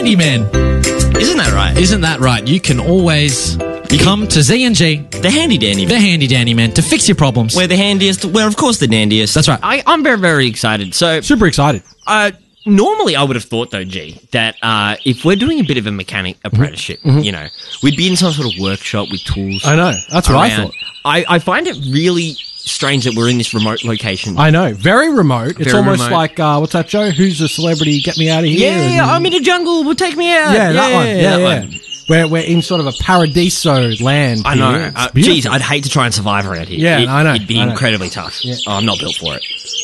handyman. Isn't that right? Isn't that right? You can always come to Z&G, The handy dandy. the handy dandy man, to fix your problems. We're the handiest. We're, of course, the dandiest. That's right. I'm very, very excited. So, Super excited. normally I would have thought, though, G, that if we're doing a bit of a mechanic apprenticeship, you know, we'd be in some sort of workshop with tools. I know. That's what I around. thought. I find it really strange that we're in this remote location. I know. Very remote. It's Very almost remote. like, what's that show? Who's the celebrity? Get me out of here. yeah, I'm in a jungle. Will take me out. Yeah, that one. that Yeah. one. We're in sort of a paradiso land. I here. know. It's Geez, beautiful. I'd hate to try and survive around here. Yeah, I know, It'd be I know. incredibly tough. Yeah. Oh, I'm not built for it.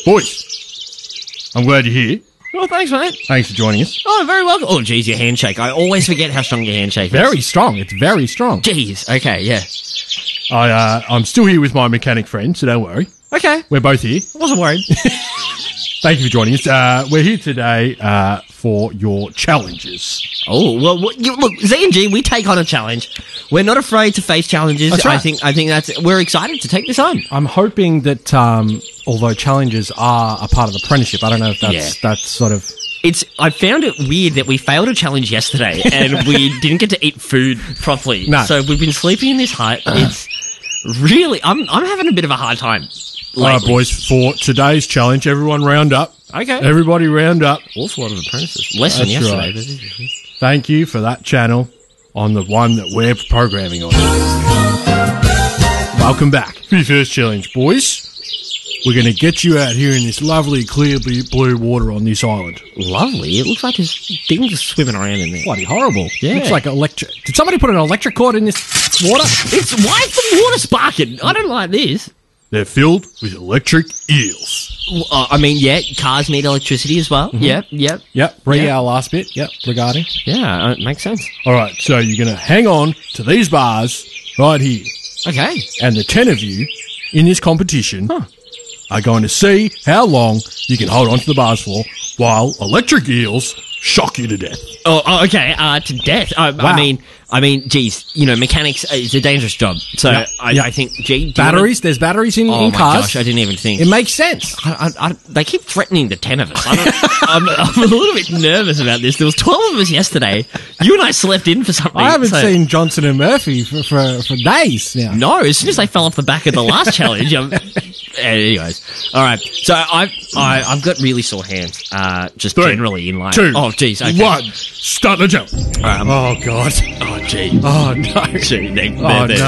Boys, I'm glad you're here. Well, thanks, mate. Thanks for joining us. Oh, very welcome. Oh, geez, your handshake. I always forget how strong your handshake is. Very strong. It's very strong. Jeez. Okay, yeah. I'm still here with my mechanic friend, so don't worry. Okay. We're both here. Wasn't worried. Thank you for joining us. We're here today for your challenges. Oh, well, look, Z&G, we take on a challenge. We're not afraid to face challenges. That's right. I think we're excited to take this on. I'm hoping that, although challenges are a part of the apprenticeship, I don't know if that's sort of... I found it weird that we failed a challenge yesterday and we didn't get to eat food properly. No. So we've been sleeping in this hut. It's really, I'm having a bit of a hard time. All right, lately. boys, for today's challenge, everyone round up. Okay. Everybody round up. Awful lot of apprentices. Less than That's yesterday. right. Thank you for that channel on the one that we're programming on. Welcome back. For your first challenge, boys, we're going to get you out here in this lovely, clear blue water on this island. Lovely. It looks like there's things swimming around in there. Bloody horrible. Yeah. Looks like electric... Did somebody put an electric cord in this water? Why is the water sparking? I don't like this. They're filled with electric eels. I mean, yeah, cars need electricity as well. Yep. Yep. Read Yeah. our last bit. Yep. Regarding. Yeah, it makes sense. All right, so you're going to hang on to these bars right here. Okay. And the 10 of you in this competition are going to see how long you can hold on to the bars for while electric eels shock you to death. Oh, okay. To death. I mean, geez, you know, mechanics is a dangerous job. So Yeah. I think, gee, Batteries. There's batteries in Oh my cars. gosh, I didn't even think. It makes sense. They keep threatening the 10 of us. I'm a little bit nervous about this. There was 12 of us yesterday. You and I slept in for something. I haven't so- seen Johnson and Murphy for days now. No, as soon as they fell off the back of the last challenge. Anyways, all right. So I've got really sore hands. Just 3, generally in life. 2, Oh, geez. Okay. 1, start the jump. All right, Oh, God. oh, gee. Oh no. Gee, they're no. there.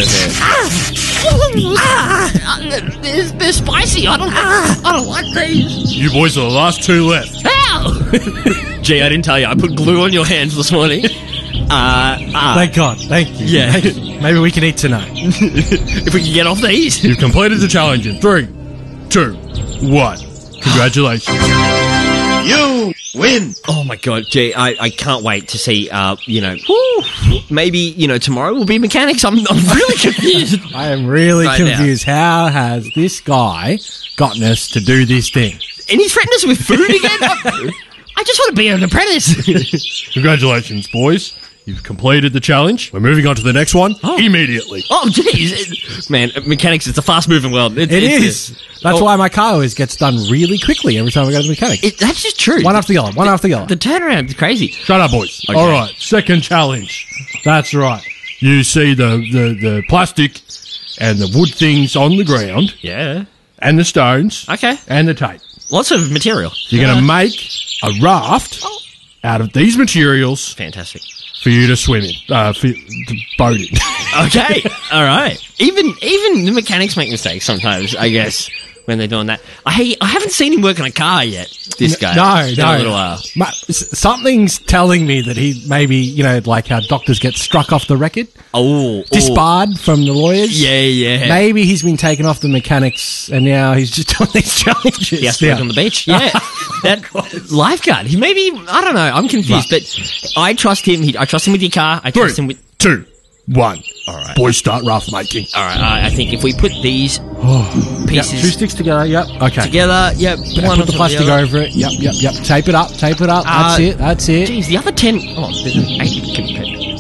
They're spicy. I don't like these. You boys are the last 2 left. Ow! Gee, I didn't tell you. I put glue on your hands this morning. Thank God. Thank you. Yeah. Maybe we can eat tonight. If we can get off these. You've completed the challenge in 3, 2, 1. Congratulations. You win. Oh my God, gee, I can't wait to see, maybe, tomorrow will be mechanics. I'm really confused. I am really Right now. confused. How has this guy gotten us to do this thing? And he threatened us with food again? I just want to be an apprentice. Congratulations, boys. You've completed the challenge. We're moving on to the next one immediately. Oh, jeez. Man, mechanics, it's a fast-moving world. It is. That's why my car always gets done really quickly every time I go to the mechanic. That's just true. One after the other. One after the other. The turnaround is crazy. Shut up, boys. Okay. All right, second challenge. That's right. You see the plastic and the wood things on the ground Yeah. and the stones Okay. and the tape. Lots of material. You're going to make a raft out of these materials Fantastic. for you to swim in, to boat in. Okay. All right. Even the mechanics make mistakes sometimes, I guess, when they're doing that. I haven't seen him work on a car yet, this guy. It's been a little while. Something's telling me that he maybe, like how doctors get struck off the record, Oh. disbarred from the lawyers. Yeah. Maybe he's been taken off the mechanics and now he's just doing these challenges. He has to work on the beach. Yeah. That lifeguard. He maybe, I don't know. I'm confused, but I trust him. I trust him with your car. I trust 3, him with... 2, 1. All right. Boys, start raft making. All right. I think if we put these Yep, pieces 2 sticks together. Yep. Okay. together, yep. Yeah, one put the on top of plastic other. over it. Yep. Tape it up. That's it. Geez, the other 10... Oh, there's an 8.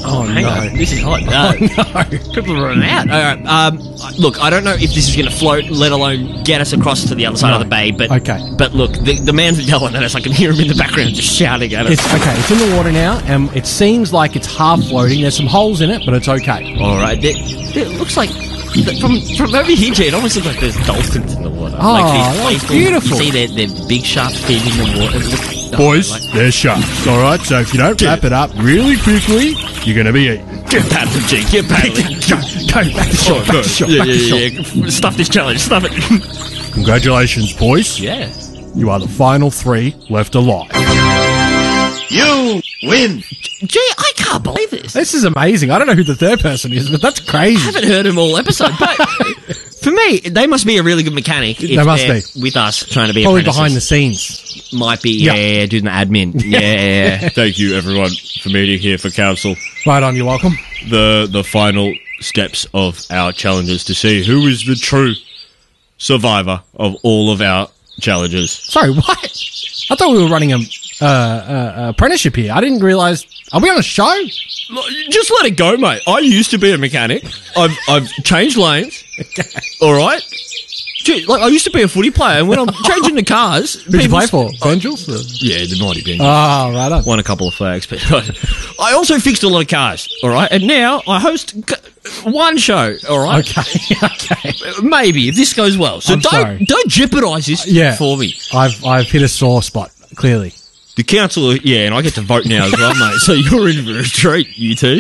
Oh, hang on. This is hot. No. People are running out. All right. Look, I don't know if this is going to float, let alone get us across to the other side of the bay. But But look, the man's yelling at us. I can hear him in the background just shouting at us. It's in the water now, and it seems like it's half floating. There's some holes in it, but it's okay. All right. It looks like from over here, Jay, it almost looks like there's dolphins in the water. Oh, like that's beautiful. You see their big sharp feet in the water. Boys, they're sharks, all right? So if you don't wrap it up really quickly, you're going to be eaten. Get paddling, G. Get paddling. Go, back to shore, back to shore. Yeah. Stuff this challenge. Stuff it. Congratulations, boys. Yeah. You are the final 3 left alive. You win. Gee, I can't believe this. This is amazing. I don't know who the third person is, but that's crazy. I haven't heard him all episode, but for me, they must be a really good mechanic. They must be. With us trying to be probably apprentices. behind the scenes. Might be, doing the admin. Yeah. Thank you, everyone, for meeting here for council. Right on, you're welcome. The final steps of our challenges to see who is the true survivor of all of our challenges. Sorry, what? I thought we were running a apprenticeship here. I didn't realise. Are we on a show? Just let it go, mate. I used to be a mechanic. I've changed lanes. All right. Gee, like I used to be a footy player, and when I'm changing the cars, who'd you play for? Bengals? Yeah, the Mighty Bengals. Oh, right on. Won a couple of flags, but I also fixed a lot of cars. All right, and now I host one show. All right, okay. Maybe if this goes well. So don't jeopardise this for me. I've hit a sore spot clearly. The council, and I get to vote now as well, mate. So you're in for a treat, you two.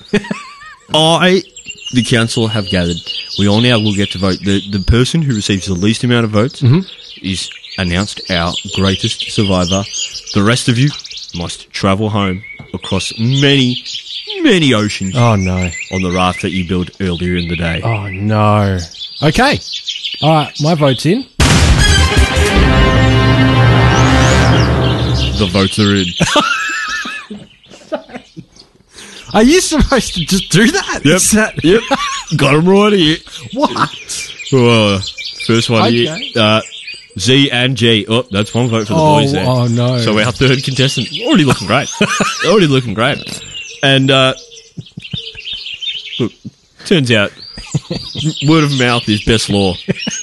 The council have gathered. We all now will get to vote. The person who receives the least amount of votes is announced our greatest survivor. The rest of you must travel home across many, many oceans. Oh, no. On the raft that you built earlier in the day. Oh, no. Okay. All right, my vote's in. The votes are in. Are you supposed to just do that? Yep. Got him right here. What? First one here. Z and G. Oh, that's one vote for the boys there. Oh, no. So our third contestant. Already looking great. And, look, turns out, word of mouth is best law.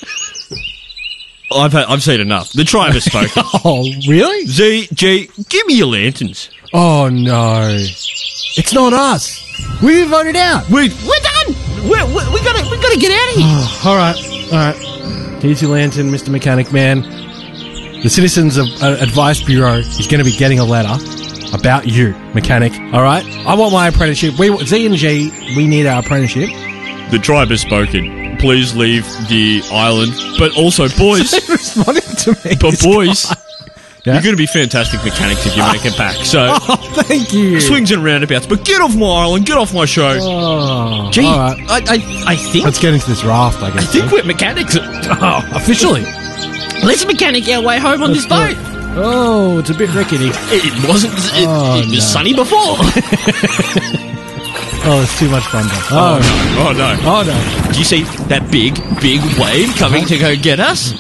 I've seen enough. The tribe has spoken. Oh, really? Z, G, give me your lanterns. Oh, no. It's not us. We voted out. We're done. We gotta get out of here. All right. Here's your lantern, Mr. Mechanic Man. The Citizens Advice Bureau is going to be getting a letter about you, Mechanic. All right. I want my apprenticeship. Z and G, we need our apprenticeship. The tribe has spoken. Please leave the island. But also, boys. They responded to me. But boys. You're going to be fantastic mechanics if you make it back. So, thank you. Swings and roundabouts, but get off my island, get off my show. Oh, gee, all right. I think. Let's get into this raft, I guess. I think we're mechanics. Officially. Let's mechanic our way home on this boat. Oh, it's a bit rickety. It wasn't. It was sunny before. Oh, it's too much fun, though. Oh no. Do you see that big wave coming to go get us?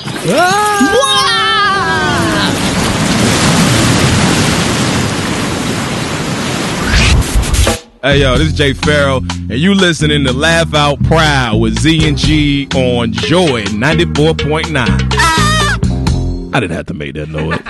Hey yo, this is Jay Farrell, and you listening to Laugh Out Proud with Z and G on Joy 94.9. I didn't have to make that noise.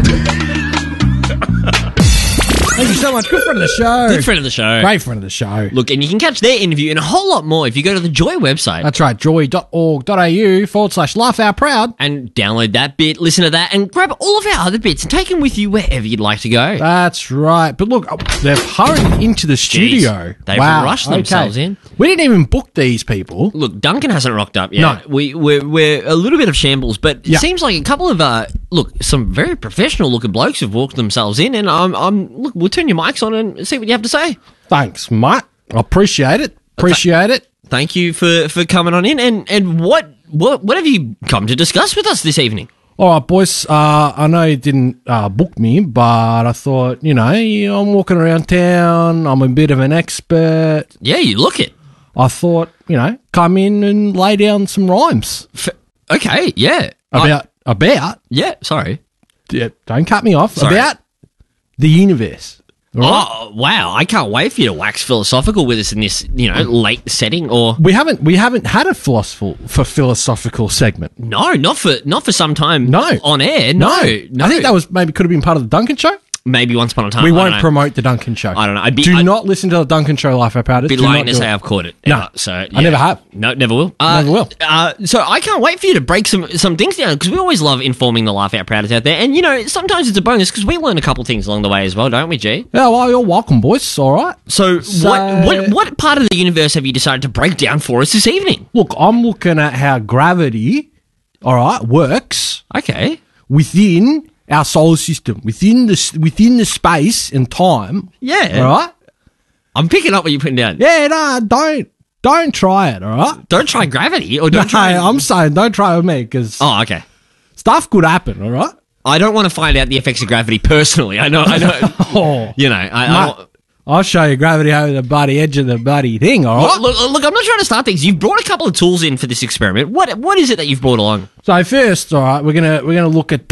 Thank you so much. Good friend of the show. Good friend of the show. Great friend of the show. Look, and you can catch their interview and a whole lot more if you go to the Joy website. That's right, joy.org.au/laughoutproud. And download that bit, listen to that, and grab all of our other bits and take them with you wherever you'd like to go. That's right. But look, they've hurried into the studio. Jeez, they've rushed themselves in. We didn't even book these people. Look, Duncan hasn't rocked up yet. No. We're a little bit of shambles, but it seems like a couple of, some very professional-looking blokes have walked themselves in, and look, we'll turn your mics on and see what you have to say. Thanks, mate. I appreciate it. Thank you for coming on in. And what have you come to discuss with us this evening? All right, boys. I know you didn't book me, but I thought, I'm walking around town. I'm a bit of an expert. Yeah, you look it. I thought, come in and lay down some rhymes. Okay, yeah. About? Yeah, sorry. Yeah, don't cut me off. Sorry. About the universe. Oh, wow. I can't wait for you to wax philosophical with us in this, late setting or... We haven't had a philosophical segment. No, not for some time. No. On air. No. I think that was could have been part of the Duncan Show. Maybe once upon a time. We won't promote the Duncan Show. I don't know. Do not listen to the Duncan Show Life Apparatus. Be lying to say I've caught it. No. So, yeah. I never have. No, never will. Never will. So I can't wait for you to break some things down because we always love informing the Life Apparatus out there. And, sometimes it's a bonus because we learn a couple things along the way as well, don't we, G? Yeah, well, you're welcome, boys. All right. So what part of the universe have you decided to break down for us this evening? Look, I'm looking at how gravity, all right, works. Okay. Within our solar system, within the space and time. Yeah. All right? I'm picking up what you're putting down. Yeah, no, don't try it, all right? Don't try gravity or don't try... I'm saying don't try with me because Oh, okay. stuff could happen, all right? I don't want to find out the effects of gravity personally. I know. Oh. I'll show you gravity over the bloody edge of the bloody thing, all right? Look, I'm not trying to start things. You've brought a couple of tools in for this experiment. What is it that you've brought along? So first, all right, we're gonna look at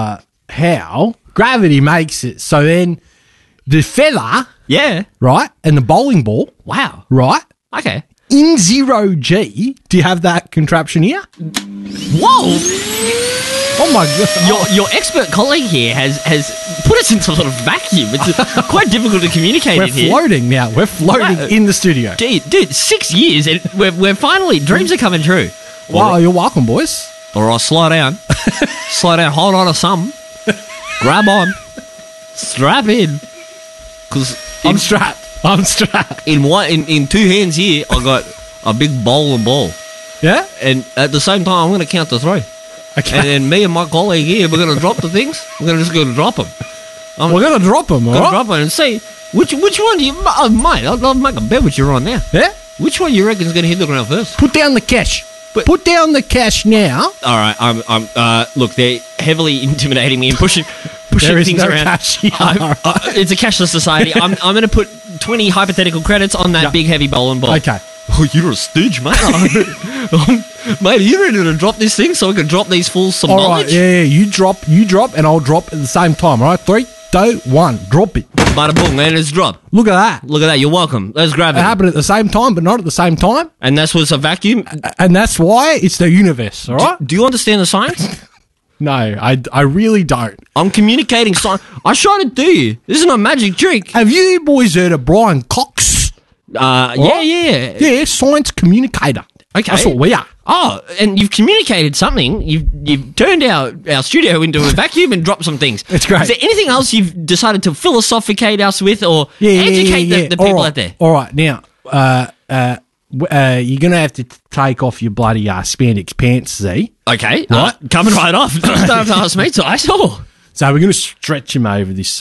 how gravity makes it. So then the feather, Yeah. right, and the bowling ball, Wow. right, Okay. in 0G. Do you have that contraption here? Whoa! Oh my god! Your expert colleague here has put us in some sort of vacuum. It's quite difficult to communicate We're in here. floating now. We're floating Wow. in the studio. Dude, 6 years and we're finally dreams are coming true. Wow, you're welcome, boys. All right, slow down. Slow down. Hold on to something. Grab on. Strap in. Because I'm strapped. in two hands here, I got a big bowling ball. Yeah? And at the same time, I'm going to count to 3. Okay. And then me and my colleague here, we're going to drop the things. We're just going to drop them. We're going to drop them, all Gonna right? drop them and see which one do you... Oh, mate, I'll make a bet with you right now. Yeah? Which one you reckon is going to hit the ground first? Put down the cash. Put down the cash now. All right, look, they're heavily intimidating me and pushing There is things no around. cash here. It's a cashless society. I'm going to put 20 hypothetical credits on that big heavy bowling ball. Okay. Oh, you're a stooge, mate. Mate, are you ready to drop this thing so we can drop these fools some All knowledge? right, yeah, you drop, and I'll drop at the same time, all right? 3, 2, 1, drop it. Bada boom, man, it's dropped. Look at that. Look at that, you're welcome. Let's grab It it. happened at the same time, but not at the same time. And that's what's a vacuum. And that's why it's the universe, all right? Do you understand the science? No, I really don't. I'm communicating science. I try to do you. This is not a magic trick. Have you boys heard of Brian Cox? Yeah. Yeah, science communicator. Okay. That's what we are. Oh, and you've communicated something. You've turned our studio into a vacuum and dropped some things. It's great. Is there anything else you've decided to philosophicate us with or educate the people out there? All right, now, you're going to have to take off your bloody spandex pants, Z. Okay. Right. Coming right off. Don't have to ask me twice. Oh. So we're going to stretch him over this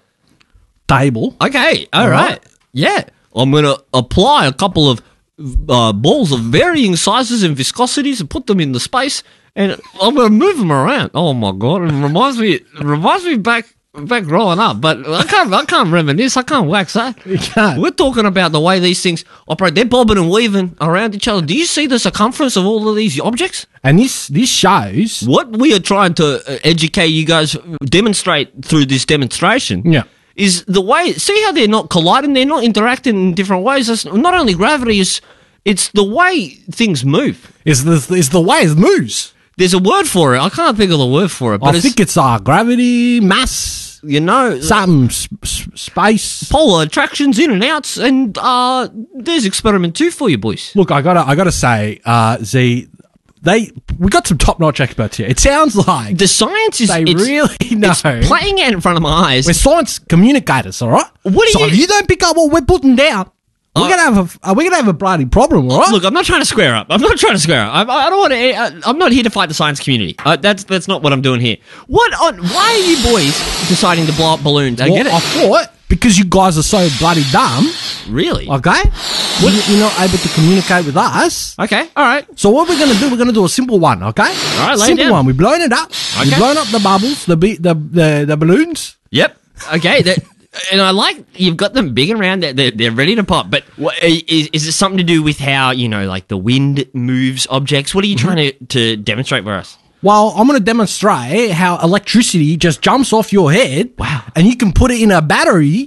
table. Okay. All right. Yeah. I'm going to apply a couple of balls of varying sizes and viscosities and put them in the space, and I'm going to move them around. Oh my god! It reminds me back growing up, but I can't reminisce. I can't wax that. You can't. We're talking about the way these things operate. They're bobbing and weaving around each other. Do you see the circumference of all of these objects? And this shows What we are trying to educate you guys, demonstrate through this demonstration. Yeah. Is the way, see how they're not colliding, they're not interacting in different ways. That's not only gravity, it's the way things move. is the way it moves. There's a word for it. I can't think of the word for it. But I think it's gravity, mass, something space. Polar attractions, in and outs, and there's experiment 2 for you boys. Look, I gotta say, Z, we got some top notch experts here. It sounds like The science is they really know. it's playing out in front of my eyes. We're science communicators, all right? What are if you don't pick up what we're putting down, we're gonna have a bloody problem, all right? Look, I'm not trying to square up. I don't want to. I'm not here to fight the science community. That's not what I'm doing here. Why are you boys deciding to blow up balloons? I get it. I thought because you guys are so bloody dumb, Really? okay? You're not able to communicate with us. Okay. All right. So what we're gonna do? We're gonna do a simple one, okay? All right, lay it simple down. one. We've blown it up. Okay. We've blown up the bubbles, the balloons. Yep. Okay. And I like you've got them big and round. They're ready to pop. But is it something to do with how like the wind moves objects? What are you trying to demonstrate for us? Well, I'm going to demonstrate how electricity just jumps off your head. Wow. And you can put it in a battery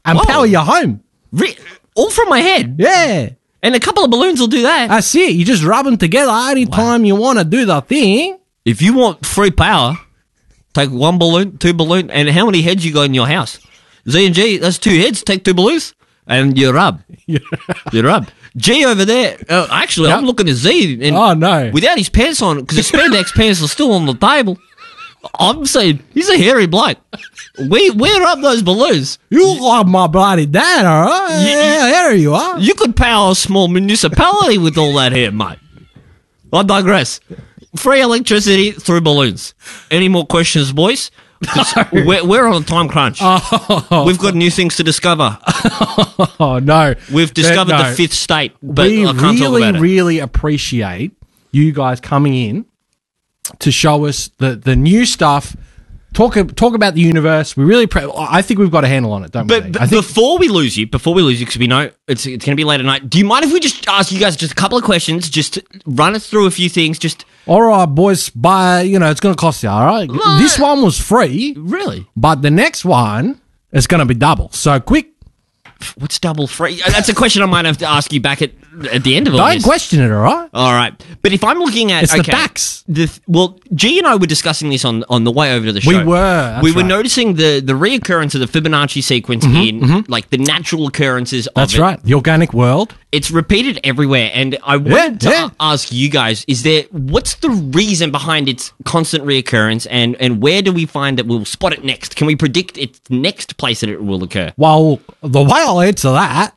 and Whoa. power your home. All from my head. Yeah. And a couple of balloons will do that. That's it. You just rub them together anytime you want to do the thing. If you want free power, take 1 balloon, 2 balloon, and how many heads you got in your house? Z and G, that's 2 heads. Take 2 balloons, and you rub. You rub. G over there. Actually, I'm looking at Z. And Oh, no. without his pants on, because his spandex pants are still on the table. I'm saying he's a hairy bloke. We rub those balloons. You like my bloody dad, all right? Yeah, there you are. You could power a small municipality with all that hair, mate. I digress. Free electricity through balloons. Any more questions, boys? 'Cause we're on a time crunch. We've got new things to discover. Oh, no. We've discovered the 5th state, but we I can't talk about it. really appreciate you guys coming in to show us the new stuff. Talk about the universe. We really, I think we've got a handle on it, don't we? But before we lose you, because we know it's going to be late at night, do you mind if we just ask you guys just a couple of questions, just to run us through a few things, just... All right, boys, it's going to cost you, all right? This one was free. Really? But the next one is going to be double. So quick. What's double free? That's a question I might have to ask you back at the end of all this. Don't question it, all right? All right. But if I'm looking at... It's the facts. Well, G and I were discussing this on the way over to the show. We were. We were noticing the reoccurrence of the Fibonacci sequence in like the natural occurrences of it. That's right. The organic world. It's repeated everywhere. And I wanted to ask you guys, what's the reason behind its constant reoccurrence and where do we find that we'll spot it next? Can we predict its next place that it will occur? Well, the way I'll answer that...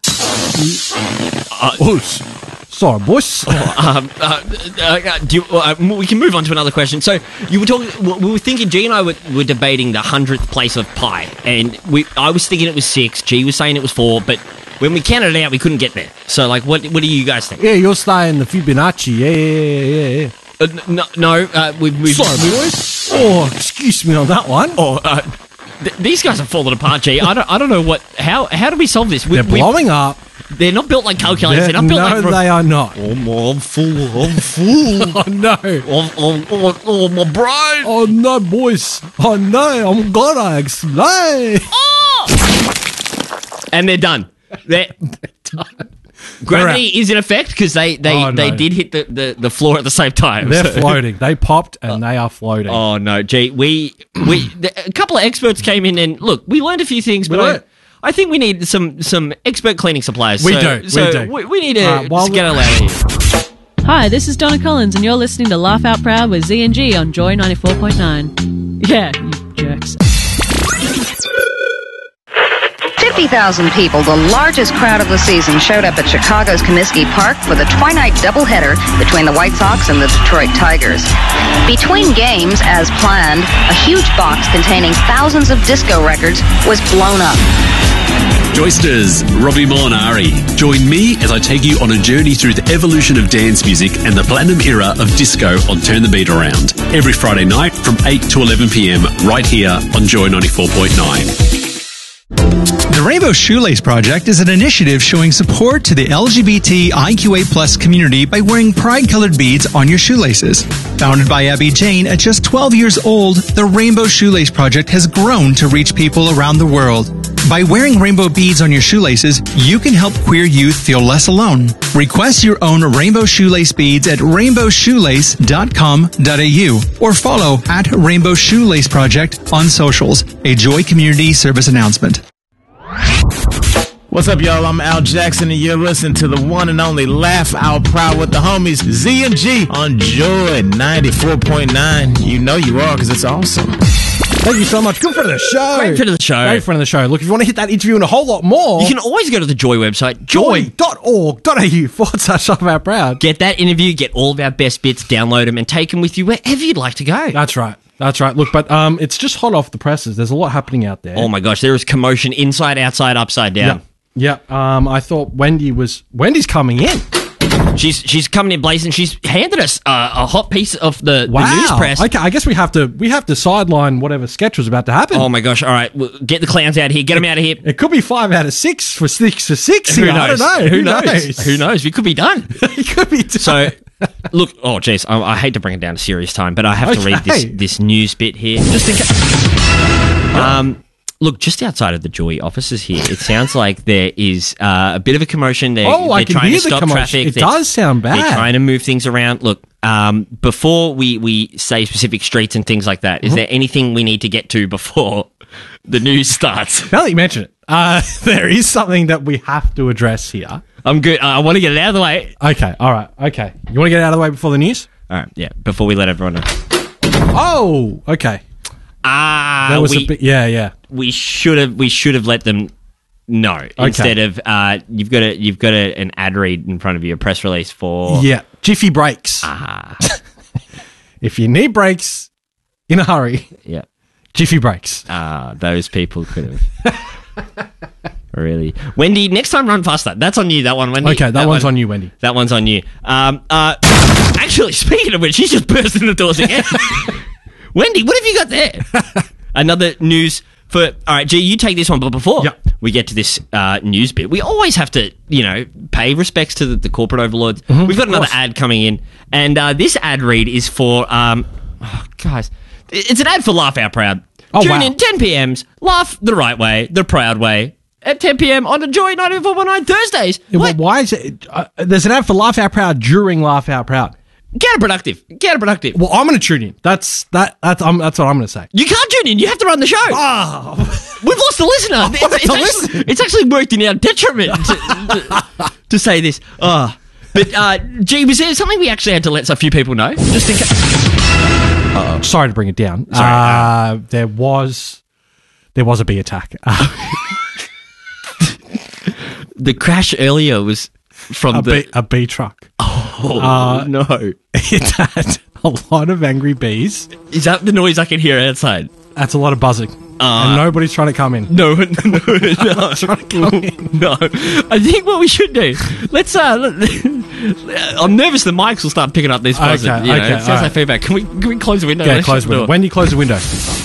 Sorry, boys. We can move on to another question. So you were talking. We were thinking. G and I were debating the 100th place of pi, and I was thinking it was 6. G was saying it was 4, but when we counted it out, we couldn't get there. So, like, what do you guys think? Yeah, you're staying the Fibonacci. Yeah. No. Sorry, boys. Oh, excuse me on that one. These guys are falling apart, G. I don't know what. How do we solve this? They're blowing up. They're not built like calculators. They're not built like... No, they are not. I'm full. Oh, no. Oh, my brain. Oh, no, boys. Oh, no, I'm gonna explode. Oh! And they're done. They're done. Gravity is in effect because they did hit the floor at the same time. They're floating. They popped and they are floating. Oh, no, Gee. A couple of experts came in and, look, we learned a few things, but I think we need some expert cleaning supplies. We do. We need to get out of here. Hi, this is Donna Collins, and you're listening to Laugh Out Proud with Z and G on Joy 94.9. Yeah, you jerks. 50,000 people, the largest crowd of the season, showed up at Chicago's Comiskey Park for the twilight doubleheader between the White Sox and the Detroit Tigers. Between games, as planned, a huge box containing thousands of disco records was blown up. Joysters, Robbie Molinari. Join me as I take you on a journey through the evolution of dance music and the platinum era of disco on Turn the Beat Around. Every Friday night from 8 to 11 p.m. right here on Joy 94.9. The Rainbow Shoelace Project is an initiative showing support to the LGBTIQA+ community by wearing pride-colored beads on your shoelaces. Founded by Abby Jane at just 12 years old, the Rainbow Shoelace Project has grown to reach people around the world. By wearing rainbow beads on your shoelaces, you can help queer youth feel less alone. Request your own rainbow shoelace beads at rainbowshoelace.com.au or follow at Rainbow Shoelace Project on socials. A Joy Community Service announcement. What's up, y'all? I'm Al Jackson, and you're listening to the one and only Laugh Out Proud with the homies Z and G on Joy 94.9. You know you are, because it's awesome. Thank you so much. Good friend of the show. Great friend of the show. Great friend of the show. Look, if you want to hit that interview and a whole lot more, you can always go to the Joy website, joy.org.au/Laugh-Out-Proud. Get that interview, get all of our best bits, download them, and take them with you wherever you'd like to go. That's right. That's right. Look, but it's just hot off the presses. There's a lot happening out there. Oh my gosh, there is commotion inside, outside, upside down. Yeah. I thought Wendy's coming in. She's coming in blazing. She's handed us a hot piece of the news press. Okay, I guess we have to sideline whatever sketch was about to happen. Oh my gosh! All right, get the clowns out of here. Get them out of here. It could be 5 out of 6 for 6 for 6. Who knows? I don't know. Who knows? Who knows? We could be done. It could be done. So, look. Oh, jeez. I hate to bring it down to serious time, but I have to read this news bit here. Just in case. Look, just outside of the Joy offices here, it sounds like there is a bit of a commotion. They're I can trying hear to stop the commotion. traffic. It does sound bad. They're trying to move things around. Look, before we say specific streets and things like that, is there anything we need to get to before the news starts? Now that you mention it, there is something that we have to address here. I'm good. I want to get it out of the way. Okay, all right, okay. You want to get it out of the way before the news? All right, yeah, before we let everyone know. Oh, okay. That was a bit, yeah. We should have let them know instead of you've got an ad read in front of you, a press release for Jiffy Brakes. If you need brakes in a hurry, Jiffy Brakes. Those people could have really. Wendy, next time run faster. That's on you. That one, Wendy. Okay, that one's on you, Wendy. That one's on you. Actually, speaking of which, she's just burst in the doors again. Wendy, what have you got there? Another news for... All right, G, you take this one. But before we get to this news bit, we always have to, pay respects to the corporate overlords. We've got another ad coming in. And this ad read is for... guys, it's an ad for Laugh Out Proud. Tune in 10 p.m s. Laugh the right way, the proud way. At 10 p.m. on the Joy 94.9 Thursdays. Why is it... there's an ad for Laugh Out Proud during Laugh Out Proud. Counterproductive. Well, I'm going to tune in. That's what I'm going to say. You can't tune in. You have to run the show. Oh. We've lost a listener. It's actually worked in our detriment to say this. Oh. But, G, was there something we actually had to let a few people know? Just in case. Sorry to bring it down. There was a bee attack. The crash earlier was from a bee truck. Oh, no. It had a lot of angry bees. Is that the noise I can hear outside? That's a lot of buzzing. And nobody's trying to come in. No. Trying to come in. No. I think what we should do, let's, I'm nervous the mics will start picking up this buzzing. Okay, it sounds like feedback. Can we close the window? Yeah, close the window. Wendy, close the window.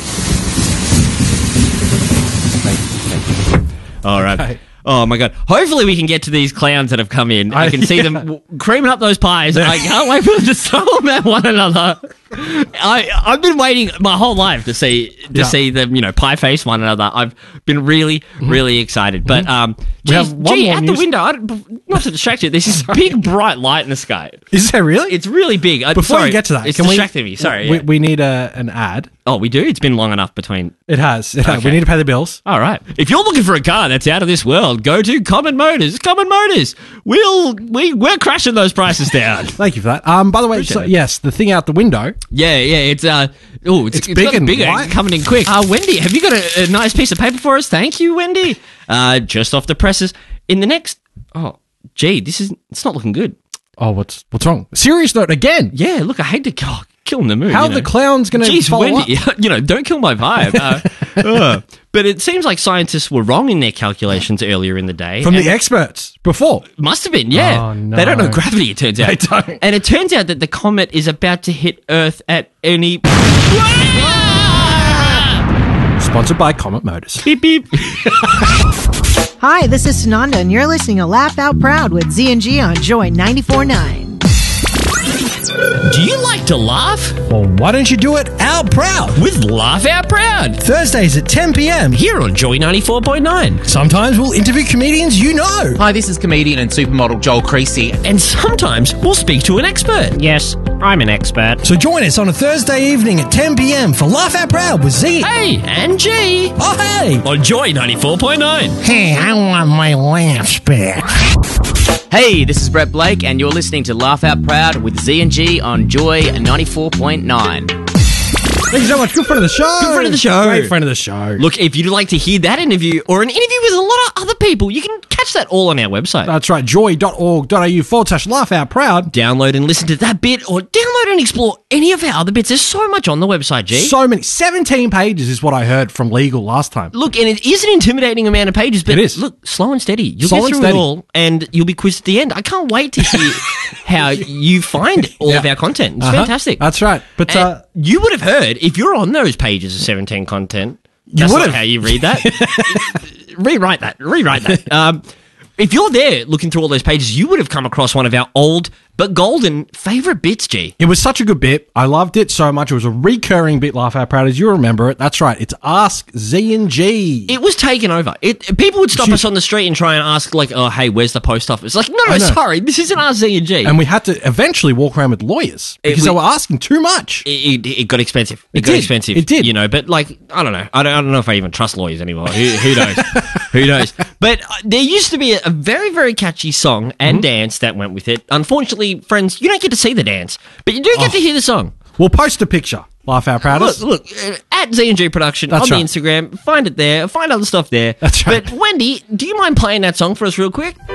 All right. Okay. Oh, my God. Hopefully we can get to these clowns that have come in. I can see them creaming up those pies. I can't wait for them to throw them at one another. I've been waiting my whole life to see them, pie face one another. I've been really, really excited. But, we have one more at news. The window, not to distract you, there's this big, bright light in the sky. Is there really? It's really big. Before you get to that, it's distracting me. Sorry. We need an ad. Oh, we do? It's been long enough between... It has. We need to pay the bills. All right. If you're looking for a car that's out of this world, go to Common Motors. Common Motors. We're crashing those prices down. Thank you for that. By the way, yes, the thing out the window. Yeah. It's big and bigger. white. Coming in quick. Wendy, have you got a nice piece of paper for us? Thank you, Wendy. Just off the presses. In the next... Oh, gee, it's not looking good. Oh, what's wrong? Serious note again? Yeah, look, I hate to kill the mood. How are the clowns going to follow Wendy, up? Don't kill my vibe. But it seems like scientists were wrong in their calculations earlier in the day. From the experts before. Must have been, yeah. Oh, no. They don't know gravity, it turns out. They don't. And it turns out that the comet is about to hit Earth at any... Sponsored by Comet Motors. Beep, beep. Hi, this is Sananda, and you're listening to Laugh Out Proud with Z&G on Joy 94.9. Do you like to laugh? Well, why don't you do it out proud? With Laugh Out Proud. Thursdays at 10 p.m. Here on Joy 94.9. Sometimes we'll interview comedians you know. Hi, this is comedian and supermodel Joel Creasy. And sometimes we'll speak to an expert. Yes, I'm an expert. So join us on a Thursday evening at 10 p.m. for Laugh Out Proud with Z. Hey, and G. Oh, hey. On Joy 94.9. Hey, I want my laughs back. Hey, this is Brett Blake, and you're listening to Laugh Out Proud with Z&G on Joy 94.9. Thank you so much. Good friend of the show. Good friend of the show. Great friend of the show. Look, if you'd like to hear that interview or an interview with a lot of other people, you can catch that all on our website. That's right. joy.org.au/Laugh Out Proud. Download and listen to that bit, or download and explore any of our other bits. There's so much on the website, G. So many. 17 pages is what I heard from Legal last time. Look, and it is an intimidating amount of pages, but it is. Look, slow and steady. You'll get through it all, and you'll be quizzed at the end. I can't wait to hear how you find all of our content. It's fantastic. That's right. But you would have heard, if you're on those pages of 17 content, that's not how you read that. Rewrite that. If you're there looking through all those pages, you would have come across one of our old But Golden, favourite bits, G? It was such a good bit. I loved it so much. It was a recurring bit, Laugh Out Proud, as you remember it. That's right. It's Ask Z and G. It was taken over. People would stop us on the street and try and ask, like, oh, hey, where's the post office? Like, no, sorry, this isn't Ask Z and G. And we had to eventually walk around with lawyers because they were asking too much. It got expensive. It got expensive. It did. You know, but, like, I don't know. I don't know if I even trust lawyers anymore. Who knows? Who knows? But there used to be a very, very catchy song and dance that went with it. Unfortunately, friends, you don't get to see the dance, but you do get to hear the song. We'll post a picture. Laugh Out Proudest. Look, at Z&G Production on the Instagram. Find it there. Find other stuff there. That's right. But Wendy, do you mind playing that song for us real quick?